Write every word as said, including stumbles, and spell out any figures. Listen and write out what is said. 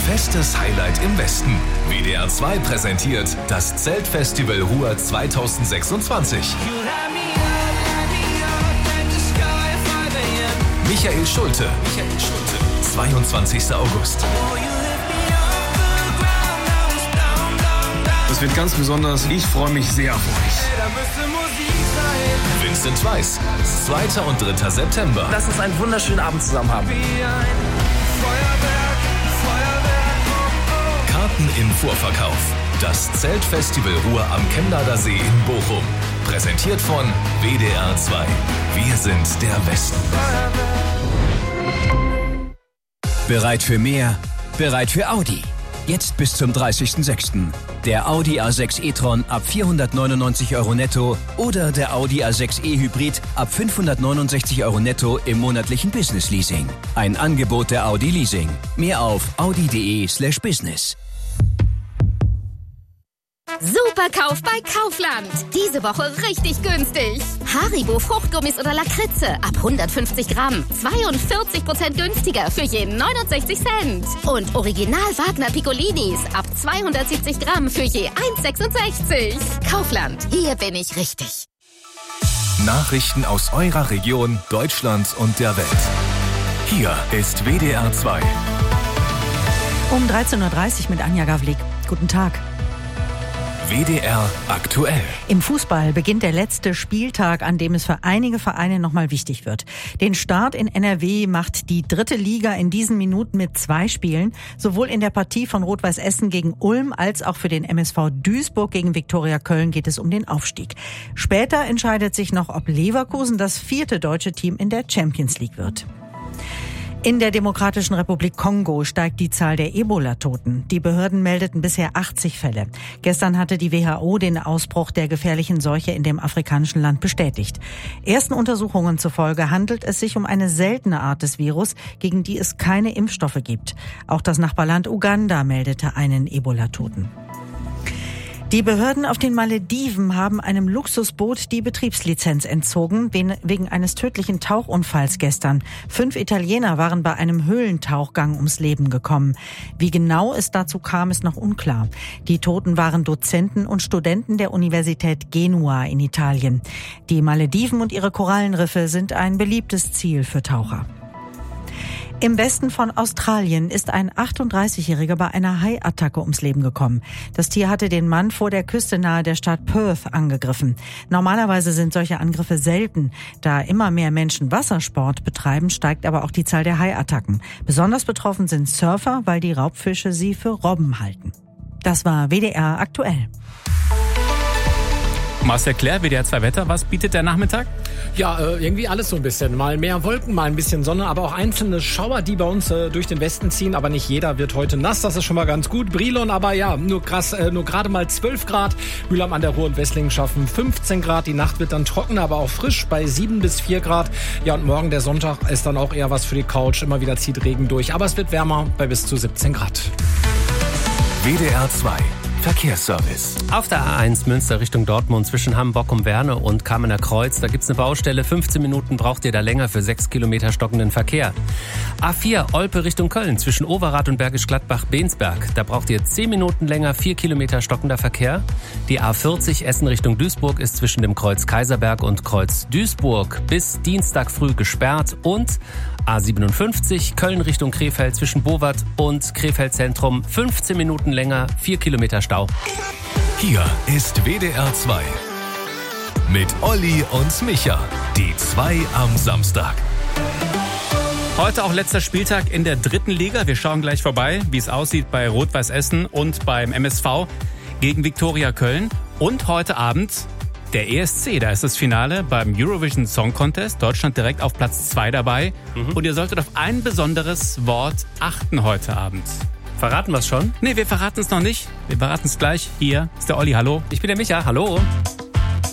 Festes Highlight im Westen. W D R zwei präsentiert das Zeltfestival Ruhr zweitausendsechsundzwanzig. Michael Schulte. Michael Schulte. zweiundzwanzigster August. Das wird ganz besonders. Ich freue mich sehr auf euch. Vincent Weiss. zweiter und dritter September. Lass uns einen wunderschönen Abend zusammen haben. Karten im Vorverkauf. Das Zeltfestival Ruhr am Chemnader See in Bochum. Präsentiert von W D R zwei. Wir sind der Westen. Bereit für mehr? Bereit für Audi. Jetzt bis zum dreißigsten sechsten Der Audi A sechs e-tron ab vierhundertneunundneunzig Euro netto oder der Audi A sechs e Hybrid ab fünfhundertneunundsechzig Euro netto im monatlichen Business Leasing. Ein Angebot der Audi Leasing. Mehr auf audi.de slash business. Superkauf bei Kaufland. Diese Woche richtig günstig. Haribo Fruchtgummis oder Lakritze ab hundertfünfzig Gramm. zweiundvierzig Prozent günstiger für je neunundsechzig Cent. Und Original Wagner Piccolinis ab zweihundertsiebzig Gramm für je eins sechsundsechzig. Kaufland, hier bin ich richtig. Nachrichten aus eurer Region, Deutschland und der Welt. Hier ist W D R zwei. Um dreizehn Uhr dreißig mit Anja Gavlik. Guten Tag. W D R aktuell. Im Fußball beginnt der letzte Spieltag, an dem es für einige Vereine nochmal wichtig wird. Den Start in N R W macht die dritte Liga in diesen Minuten mit zwei Spielen. Sowohl in der Partie von Rot-Weiß Essen gegen Ulm als auch für den M S V Duisburg gegen Viktoria Köln geht es um den Aufstieg. Später entscheidet sich noch, ob Leverkusen das vierte deutsche Team in der Champions League wird. In der Demokratischen Republik Kongo steigt die Zahl der Ebola-Toten. Die Behörden meldeten bisher achtzig Fälle. Gestern hatte die W H O den Ausbruch der gefährlichen Seuche in dem afrikanischen Land bestätigt. Ersten Untersuchungen zufolge handelt es sich um eine seltene Art des Virus, gegen die es keine Impfstoffe gibt. Auch das Nachbarland Uganda meldete einen Ebola-Toten. Die Behörden auf den Malediven haben einem Luxusboot die Betriebslizenz entzogen, wegen eines tödlichen Tauchunfalls gestern. Fünf Italiener waren bei einem Höhlentauchgang ums Leben gekommen. Wie genau es dazu kam, ist noch unklar. Die Toten waren Dozenten und Studenten der Universität Genua in Italien. Die Malediven und ihre Korallenriffe sind ein beliebtes Ziel für Taucher. Im Westen von Australien ist ein achtunddreißigjähriger bei einer Haiattacke ums Leben gekommen. Das Tier hatte den Mann vor der Küste nahe der Stadt Perth angegriffen. Normalerweise sind solche Angriffe selten. Da immer mehr Menschen Wassersport betreiben, steigt aber auch die Zahl der Haiattacken. Besonders betroffen sind Surfer, weil die Raubfische sie für Robben halten. Das war W D R aktuell. Marcel Claire, W D R zwei Wetter, was bietet der Nachmittag? Ja, äh, irgendwie alles so ein bisschen. Mal mehr Wolken, mal ein bisschen Sonne, aber auch einzelne Schauer, die bei uns äh, durch den Westen ziehen. Aber nicht jeder wird heute nass, das ist schon mal ganz gut. Brilon, aber ja, nur krass, äh, nur gerade mal zwölf Grad. Mühlheim an der Ruhr und Wesslingen schaffen fünfzehn Grad. Die Nacht wird dann trocken, aber auch frisch bei sieben bis vier Grad. Ja, und morgen der Sonntag ist dann auch eher was für die Couch. Immer wieder zieht Regen durch, aber es wird wärmer bei bis zu siebzehn Grad. W D R zwei. Verkehrsservice. Auf der A eins Münster Richtung Dortmund zwischen Hamm-Bockum-Werne und Kamener Kreuz. Da gibt's eine Baustelle. fünfzehn Minuten braucht ihr da länger für sechs Kilometer stockenden Verkehr. A vier Olpe Richtung Köln zwischen Overath und Bergisch Gladbach-Bensberg. Da braucht ihr zehn Minuten länger, vier Kilometer stockender Verkehr. Die A vierzig Essen Richtung Duisburg ist zwischen dem Kreuz Kaiserberg und Kreuz Duisburg bis Dienstag früh gesperrt. Und A siebenundfünfzig Köln Richtung Krefeld zwischen Bowat und Krefeld Zentrum. fünfzehn Minuten länger, vier Kilometer Stau. Hier ist W D R zwei. Mit Olli und Micha. Die zwei am Samstag. Heute auch letzter Spieltag in der dritten Liga. Wir schauen gleich vorbei, wie es aussieht bei Rot-Weiß Essen und beim M S V gegen Viktoria Köln. Und heute Abend der E S C. Da ist das Finale beim Eurovision Song Contest. Deutschland direkt auf Platz zwei dabei. Mhm. Und ihr solltet auf ein besonderes Wort achten heute Abend. Verraten wir es schon? Nee, wir verraten es noch nicht. Wir verraten es gleich. Hier ist der Olli, hallo. Ich bin der Micha, hallo.